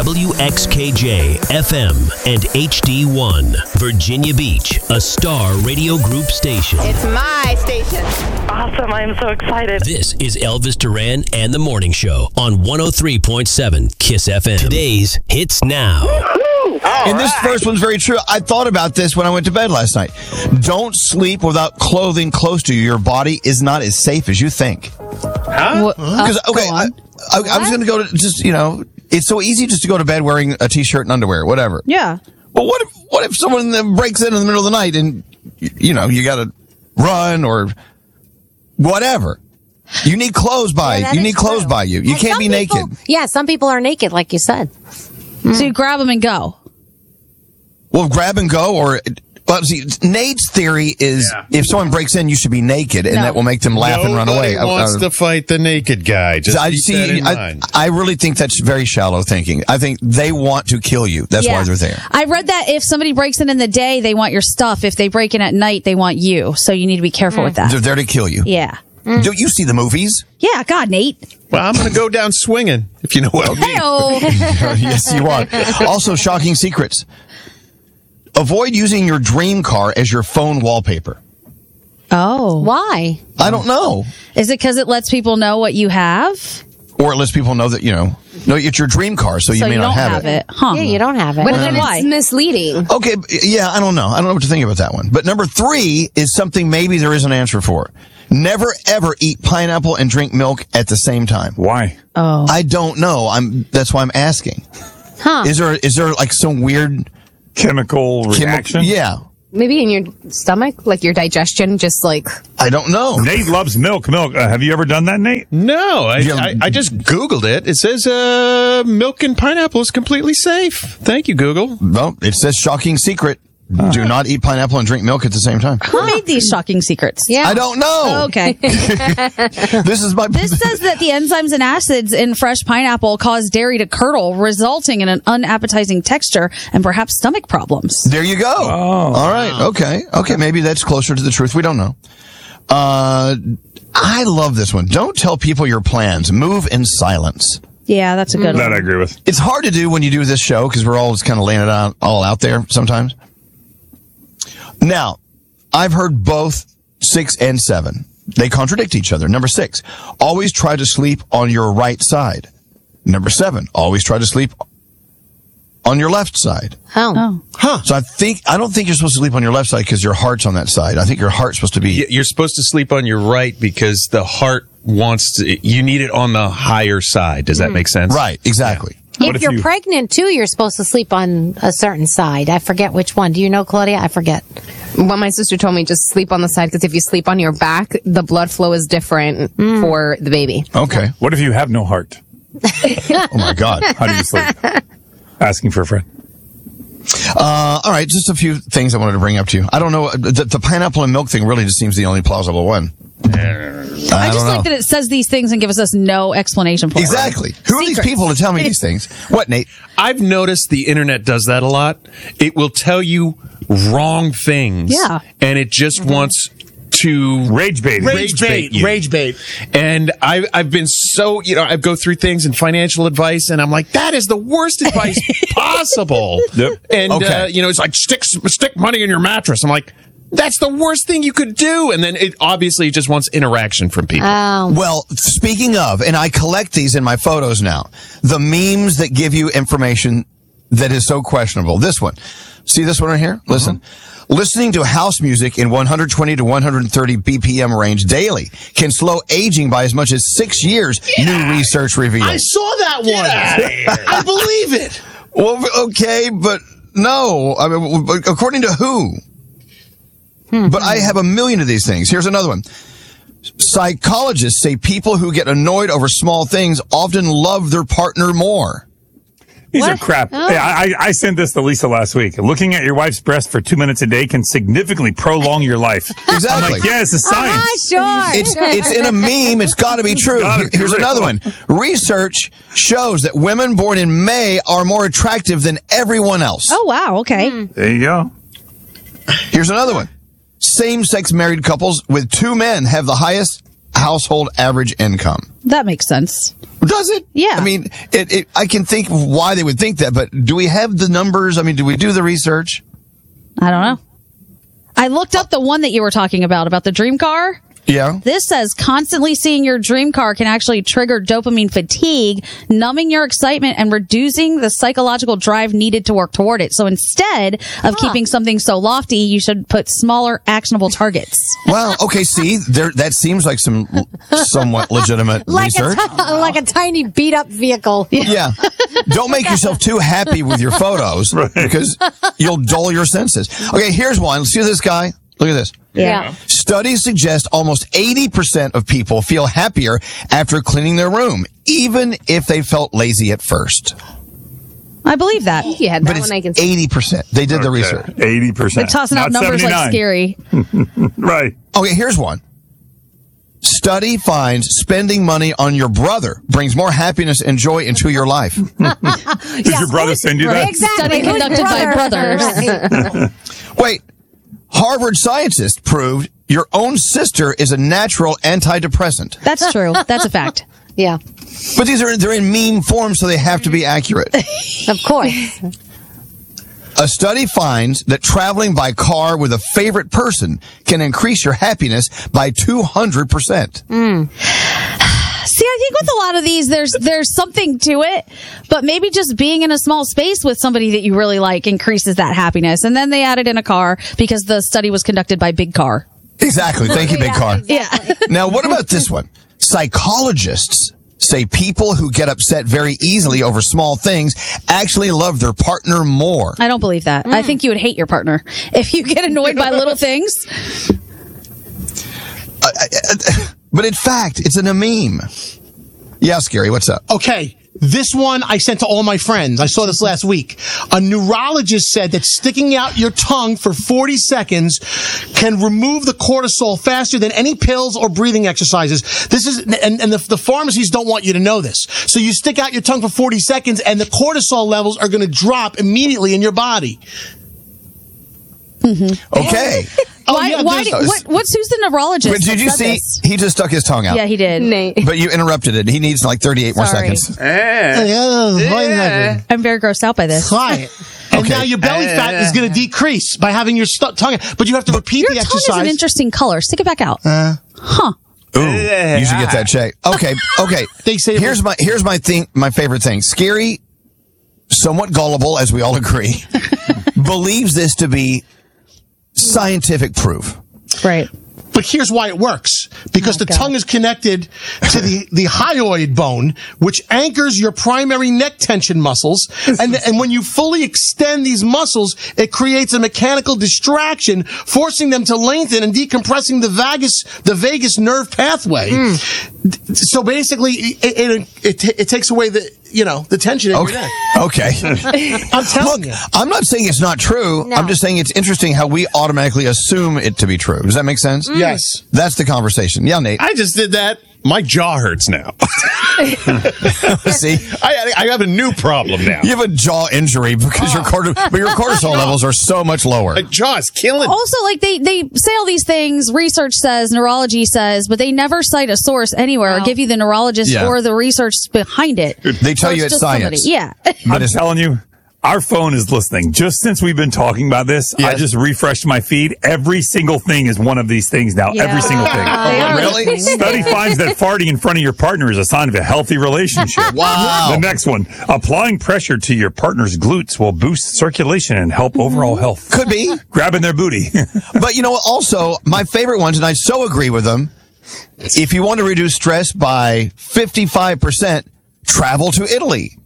WXKJ FM and HD1, Virginia Beach, a Star Radio Group station. It's my station. Awesome. I am so excited. This is Elvis Duran and the Morning Show on 103.7 KISS FM. Today's Hits Now. And this first one's very true. I thought about this when I went to bed last night. Don't sleep without clothing close to you. Your body is not as safe as you think. Huh? Because I was going to go to just, it's so easy just to go to bed wearing a t-shirt and underwear, whatever. Yeah. Well, what if someone breaks in the middle of the night and, you got to run or whatever? You need clothes by you. You need clothes by you. You can't be naked. Yeah, some people are naked, like you said. So you grab them and go. Well, grab and go, or see, Nate's theory is if someone breaks in, you should be naked, and that will make them laugh and run away. Nobody wants to fight the naked guy. Just keep that in mind. I really think that's very shallow thinking. I think they want to kill you. That's why they're there. I read that if somebody breaks in the day, they want your stuff. If they break in at night, they want you. So you need to be careful with that. They're there to kill you. Yeah. Don't you see the movies? Yeah, God, Nate. Well, I'm going to go down swinging, if you know what I mean. Yes, you are. Also, shocking secrets. Avoid using your dream car as your phone wallpaper. Oh. Why? I don't know. Is it because it lets people know what you have? Or it lets people know that, it's your dream car, so you may not have it. Huh. Yeah, you don't have it. But then it's misleading. Okay, yeah, I don't know. I don't know what to think about that one. But number 3 is something maybe there is an answer for. Never, ever eat pineapple and drink milk at the same time. Why? Oh. I don't know. That's why I'm asking. Huh. Is there like some weird chemical reaction? Yeah. Maybe in your stomach, like your digestion, just like... I don't know. Nate loves milk. Have you ever done that, Nate? No, I just Googled it. It says milk and pineapple is completely safe. Thank you, Google. Well, it says shocking secret. Do not eat pineapple and drink milk at the same time. Who made these shocking secrets? Yeah. I don't know. Oh, okay. This says that the enzymes and acids in fresh pineapple cause dairy to curdle, resulting in an unappetizing texture and perhaps stomach problems. There you go. Oh. All right. Okay. Maybe that's closer to the truth. We don't know. I love this one. Don't tell people your plans. Move in silence. Yeah, that's a good one. That I agree with. It's hard to do when you do this show because we're all just kind of laying it all out there sometimes. Now, I've heard both 6 and 7. They contradict each other. Number 6, always try to sleep on your right side. Number 7, always try to sleep on your left side. Oh. Huh. So I don't think you're supposed to sleep on your left side because your heart's on that side. I think your heart's supposed to be... You're supposed to sleep on your right because the heart you need it on the higher side. Does that make sense? Right, exactly. Yeah. If you're pregnant, too, you're supposed to sleep on a certain side. I forget which one. Do you know, Claudia? I forget. Well, my sister told me just sleep on the side because if you sleep on your back, the blood flow is different for the baby. Okay. What if you have no heart? Oh, my God. How do you sleep? Asking for a friend. All right, just a few things I wanted to bring up to you. I don't know. The pineapple and milk thing really just seems the only plausible one. I just like that it says these things and gives us no explanation for Exactly. it. Who are these people to tell me these things? What, Nate? I've noticed the internet does that a lot. It will tell you wrong things. Yeah. And it just wants to rage bait you. Rage bait. And I've been so, I go through things and financial advice and I'm like, that is the worst advice possible. Yep. And, Okay. it's like stick money in your mattress. I'm like, that's the worst thing you could do. And then it obviously just wants interaction from people. Well, speaking of, and I collect these in my photos now, the memes that give you information that is so questionable. This one. See this one right here? Listen. Listening to house music in 120 to 130 BPM range daily can slow aging by as much as 6 years, new research reveals. I saw that one. I believe it. Well, okay, but no. I mean, according to who? But I have a million of these things. Here's another one. Psychologists say people who get annoyed over small things often love their partner more. These are crap. Oh. Yeah, I sent this to Lisa last week. Looking at your wife's breast for 2 minutes a day can significantly prolong your life. Exactly. I'm like, yeah, it's a science. Sure. It's in a meme. It's got to be true. Here's another one. Research shows that women born in May are more attractive than everyone else. Oh, wow. Okay. There you go. Here's another one. Same-sex married couples with 2 men have the highest household average income. That makes sense. Does it? Yeah. I mean, I can think of why they would think that, but do we have the numbers? I mean, do we do the research? I don't know. I looked up the one that you were talking about the dream car. Yeah. This says constantly seeing your dream car can actually trigger dopamine fatigue, numbing your excitement and reducing the psychological drive needed to work toward it. So instead of keeping something so lofty, you should put smaller, actionable targets. Well, okay, see, that seems like some somewhat legitimate research. Like a tiny beat up vehicle. Yeah. Don't make yourself too happy with your photos because you'll dull your senses. Okay, here's one. Let's see this guy. Look at this. Yeah. Studies suggest almost 80% of people feel happier after cleaning their room, even if they felt lazy at first. I believe that. Yeah, that But one I can it's 80%. They did the research. 80%. They're tossing out Not numbers 79. like scary. Right. Okay, here's one. Study finds spending money on your brother brings more happiness and joy into your life. Did your brother send you that? Study Exactly. conducted by brothers. Right. Wait, Harvard scientists proved your own sister is a natural antidepressant. That's true. That's a fact. Yeah. But they're in meme form, so they have to be accurate. Of course. A study finds that traveling by car with a favorite person can increase your happiness by 200%. See, I think with a lot of these, there's something to it, but maybe just being in a small space with somebody that you really like increases that happiness. And then they added in a car because the study was conducted by Big Car. Exactly. Thank you, Big Car. Yeah. Now, what about this one? Psychologists say people who get upset very easily over small things actually love their partner more. I don't believe that. I think you would hate your partner if you get annoyed by little things. But in fact, it's in a meme. Yeah, Scary, what's up? Okay, this one I sent to all my friends. I saw this last week. A neurologist said that sticking out your tongue for 40 seconds can remove the cortisol faster than any pills or breathing exercises. This is, and the pharmacies don't want you to know this. So you stick out your tongue for 40 seconds and the cortisol levels are going to drop immediately in your body. Okay. Who's the neurologist? But did you that said see? this? He just stuck his tongue out. Yeah, he did. Nate. But you interrupted it. He needs like 38 more Sorry. seconds. I'm very grossed out by this. Try it. And Okay. now your belly fat is going to decrease by having your tongue out. But you have to repeat Your the tongue exercise. is an interesting color. Stick it back out. Huh. Ooh, you should get that checked. Okay. They say here's my thing. My favorite thing. Scary, somewhat gullible, as we all agree, believes this to be scientific proof. Right. But here's why it works. Because the tongue is connected to the hyoid bone, which anchors your primary neck tension muscles. And when you fully extend these muscles, it creates a mechanical distraction, forcing them to lengthen and decompressing the vagus nerve pathway. So basically, it takes away the tension in your neck. Okay. I'm telling you. I'm not saying it's not true. No. I'm just saying it's interesting how we automatically assume it to be true. Does that make sense? Yes. That's the conversation. Yeah, Nate. I just did that. My jaw hurts now. See? I have a new problem now. You have a jaw injury because your cortisol levels are so much lower. My jaw is killing. Also, like they say all these things, research says, neurology says, but they never cite a source anywhere or give you the neurologist Yeah. or the research behind it. They tell you it's just science. somebody. Yeah. I'm telling you, our phone is listening. Just since we've been talking about this, Yes. I just refreshed my feed. Every single thing is one of these things now. Yeah. Every single thing. They are Really? listening. Study finds that farting in front of your partner is a sign of a healthy relationship. Wow. The next one, applying pressure to your partner's glutes will boost circulation and help overall health. Could be. Grabbing their booty. But you know what? Also, my favorite ones, and I so agree with them. If you want to reduce stress by 55%, travel to Italy.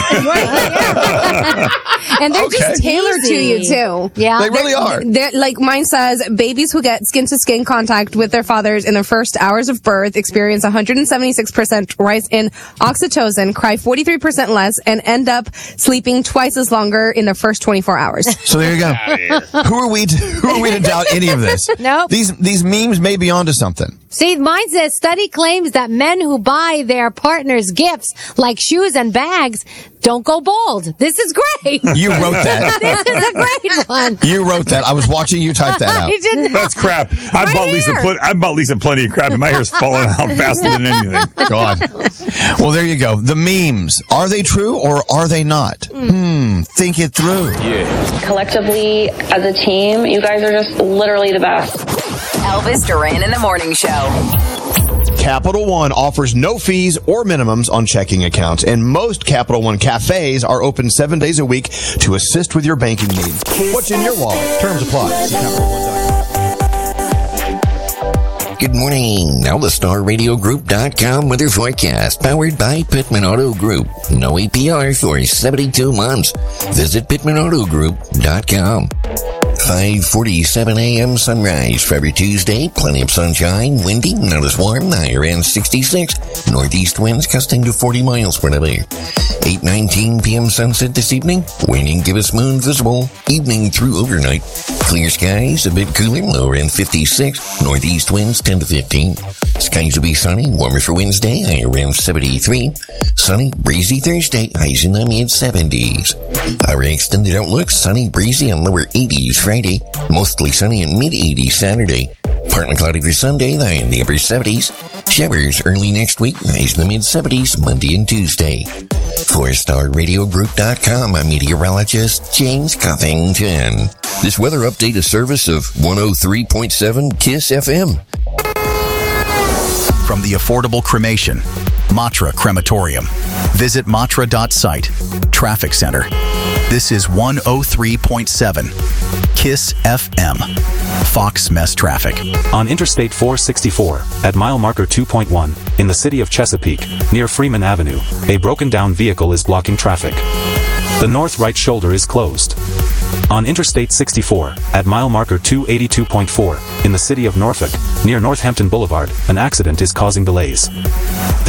And they're Okay. just tailored to you too. Yeah. They really are. They're, like mine says, babies who get skin-to-skin contact with their fathers in their first hours of birth experience 176% rise in oxytocin, cry 43% less, and end up sleeping twice as longer in their first 24 hours. So there you go. Who are we to doubt any of this? Nope. These memes may be onto something. See, mine says study claims that men who buy their partners gifts like shoes and bags don't go bald. This is great. You wrote that. This is a great one. You wrote that. I was watching you type that out. I did not. That's crap. I bought Lisa plenty of crap, and my hair's falling out faster than anything. God. Well, there you go. The memes. Are they true or are they not? Think it through. Collectively, as a team, you guys are just literally the best. Elvis Duran in the Morning Show. Capital One offers no fees or minimums on checking accounts, and most Capital One cafes are open 7 days a week to assist with your banking needs. What's in your wallet? Terms apply. See CapitalOne.com. Good morning. Now the StarRadioGroup.com weather forecast, powered by Pittman Auto Group. No APR for 72 months. Visit PittmanAutoGroup.com. 5:47 a.m. sunrise for every Tuesday. Plenty of sunshine, windy, not as warm. Higher end 66. Northeast winds gusting to 40 miles per hour. 8:19 p.m. sunset this evening. Waning gibbous moon visible. Evening through overnight. Clear skies, a bit cooler. Lower end 56. Northeast winds 10 to 15. Skies will be sunny. Warmer for Wednesday. Higher end 73. Sunny, breezy Thursday. Highs in the mid 70s. Our extended outlook. Sunny, breezy, and lower 80s Friday. Mostly sunny and mid 80s Saturday. Partly cloudy for Sunday, high in the upper 70s. Showers early next week, highs in the mid 70s Monday and Tuesday. For StarRadioGroup.com, I'm meteorologist James Covington. This weather update is service of 103.7 KISS FM. From the affordable cremation, Matra Crematorium. Visit matra.site. Traffic Center. This is 103.7 KISS FM. Fox Mess Traffic. On Interstate 464, at mile marker 2.1, in the city of Chesapeake, near Freeman Avenue, a broken down vehicle is blocking traffic. The north right shoulder is closed. On Interstate 64, at mile marker 282.4, in the city of Norfolk, near Northampton Boulevard, an accident is causing delays.